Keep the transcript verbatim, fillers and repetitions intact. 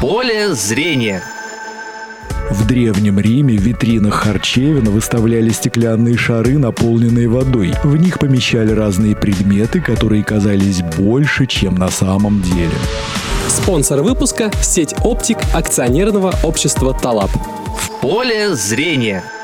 поле зрения. В Древнем Риме в витринах харчевин выставляли стеклянные шары, наполненные водой. В них помещали разные предметы, которые казались больше, чем на самом деле. Спонсор выпуска – сеть оптик акционерного общества «Талаб». В поле зрения.